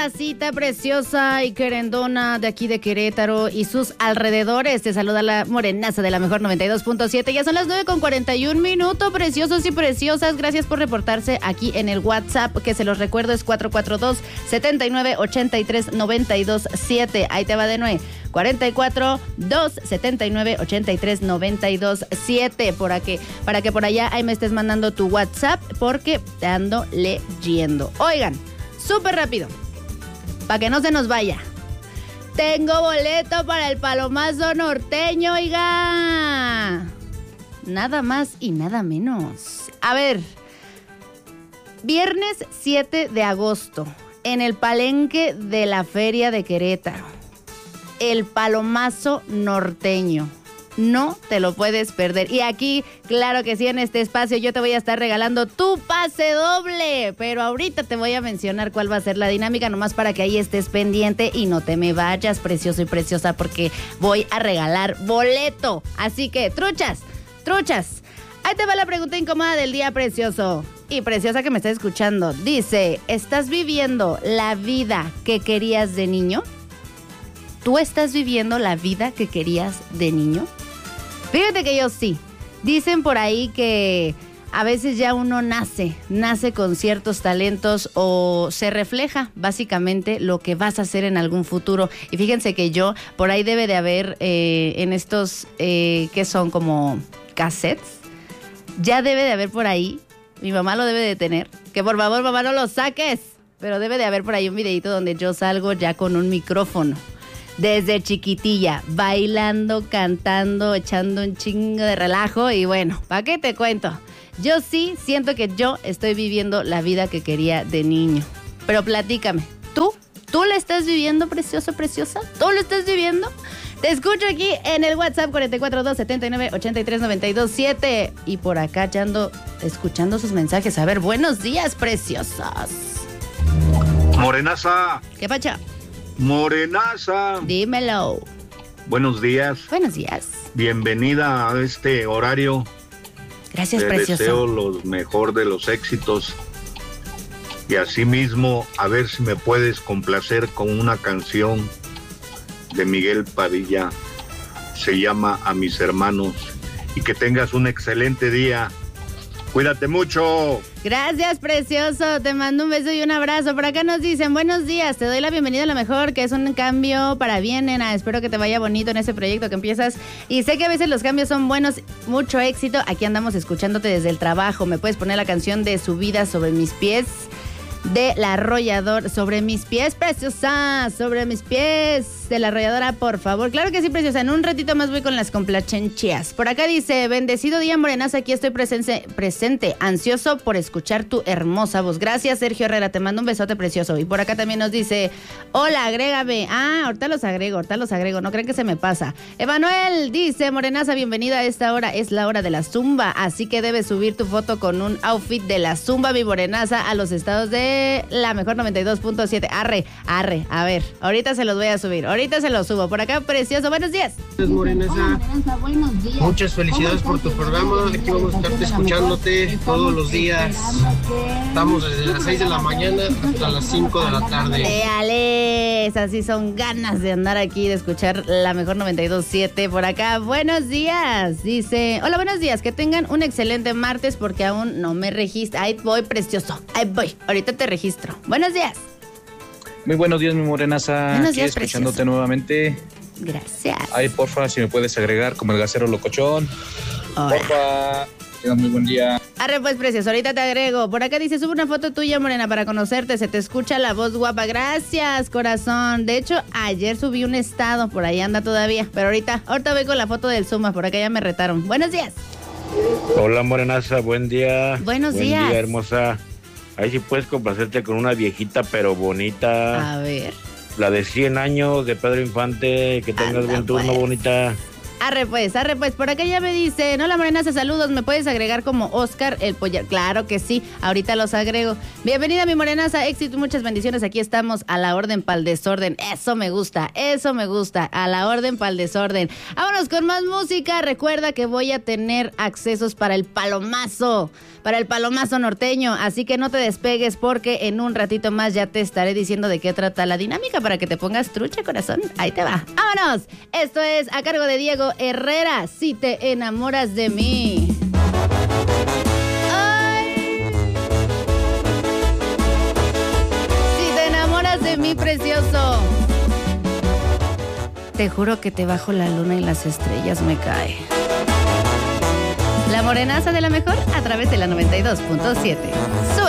racita preciosa y querendona de aquí de Querétaro y sus alrededores. Te saluda la morenaza de la mejor 92.7. Ya son las 9:41, preciosos y preciosas. Gracias por reportarse aquí en el WhatsApp, que se los recuerdo es 442-7983-927. Ahí te va de nuevo. 442-7983-927 para que por allá ahí me estés mandando tu WhatsApp, porque te ando leyendo. Oigan, súper rápido, para que no se nos vaya. Tengo boleto para el Palomazo Norteño, oiga. Nada más y nada menos. A ver, viernes 7 de agosto, en el Palenque de la Feria de Querétaro. El Palomazo Norteño. No te lo puedes perder. Y aquí, claro que sí, en este espacio yo te voy a estar regalando tu pase doble. Pero ahorita te voy a mencionar cuál va a ser la dinámica, nomás para que ahí estés pendiente y no te me vayas, precioso y preciosa, porque voy a regalar boleto. Así que, truchas. Ahí te va la pregunta incómoda del día, precioso y preciosa que me estás escuchando. Dice, ¿estás viviendo la vida que querías de niño? ¿Tú estás viviendo la vida que querías de niño? Fíjate que yo sí. Dicen por ahí que a veces ya uno nace con ciertos talentos o se refleja básicamente lo que vas a hacer en algún futuro. Y fíjense que yo, por ahí debe de haber en estos que son como cassettes, ya debe de haber por ahí, mi mamá lo debe de tener, que por favor mamá no lo saques, pero debe de haber por ahí un videito donde yo salgo ya con un micrófono. Desde chiquitilla, bailando, cantando, echando un chingo de relajo y bueno, ¿para qué te cuento? Yo sí siento que yo estoy viviendo la vida que quería de niño. Pero platícame, ¿tú la estás viviendo, precioso, preciosa? ¿Tú lo estás viviendo? Te escucho aquí en el WhatsApp 442-7983-927 y por acá ya ando escuchando sus mensajes. A ver, buenos días, preciosas. Morenaza. ¿Qué pacha? Morenaza. Dímelo. Buenos días. Buenos días. Bienvenida a este horario. Gracias, Te precioso. deseo lo mejor de los éxitos. Y asimismo, a ver si me puedes complacer con una canción de Miguel Padilla. Se llama A mis hermanos. Y que tengas un excelente día. Cuídate mucho. Gracias, precioso. Te mando un beso y un abrazo. Por acá nos dicen, buenos días, te doy la bienvenida a lo mejor, que es un cambio para bien, nena. Espero que te vaya bonito en ese proyecto que empiezas. Y sé que a veces los cambios son buenos. Mucho éxito. Aquí andamos escuchándote desde el trabajo. ¿Me puedes poner la canción de Subida sobre mis pies? De La Arrolladora, sobre mis pies, preciosa, sobre mis pies, de La Arrolladora, por favor. Claro que sí, preciosa, en un ratito más voy con las complachenchias. Por acá dice, bendecido día, morenaza, aquí estoy presente, ansioso por escuchar tu hermosa voz. Gracias, Sergio Herrera, te mando un besote, precioso. Y por acá también nos dice, hola, agrégame. Ahorita los agrego, no creen que se me pasa. Emanuel dice, morenaza, bienvenida a esta hora, es la hora de la zumba, así que debes subir tu foto con un outfit de la zumba, mi morenaza, a los estados de la mejor 92.7. Arre, a ver, ahorita se los voy a subir, ahorita se los subo. Por acá, precioso, buenos días. Morenaza, buenos días. Muchas felicidades por tu programa. Aquí vamos a estarte escuchándote todos los días. Estamos desde las 6 de la mañana hasta las 5 de la tarde. Alex, así son ganas de andar aquí, de escuchar la mejor 92.7. Por acá, buenos días. Dice, hola, buenos días, que tengan un excelente martes porque aún no me registro. Ahí voy, precioso, ahí voy, ahorita te registro. Buenos días. Muy buenos días, mi morenaza. Buenos Aquí días, escuchándote precioso. nuevamente. Gracias. Ay, porfa, si me puedes agregar como el gasero locochón. Hola. Porfa, tengas muy buen día. Arre pues, precioso, ahorita te agrego. Por acá dice, sube una foto tuya, morena, para conocerte. Se te escucha la voz guapa. Gracias, corazón. De hecho, ayer subí un estado, por ahí anda todavía. Pero ahorita voy con la foto del Zuma, por acá ya me retaron. Buenos días. Hola, morenaza, buen día. Buenos buen días. Buen día, hermosa. Ahí sí puedes complacerte con una viejita pero bonita. A ver. La de 100 años de Pedro Infante. Que tengas buen turno, pues. bonita. Arre pues, por acá ya me dicen, hola Morenaza, saludos, ¿me puedes agregar como Oscar el Pollar? Claro que sí, ahorita los agrego. Bienvenida mi Morenaza, éxito y muchas bendiciones, aquí estamos a la orden pa'l desorden, eso me gusta, a la orden pa'l desorden. Vámonos con más música, recuerda que voy a tener accesos para el palomazo norteño, así que no te despegues porque en un ratito más ya te estaré diciendo de qué trata la dinámica para que te pongas trucha, corazón. Ahí te va. ¡Vámonos! Esto es a cargo de Diego Herrera, Si te enamoras de mí. ¡Ay! Si te enamoras de mí, precioso. Te juro que te bajo la luna y las estrellas me cae. La Morenaza de la mejor a través de la 92.7. Sube.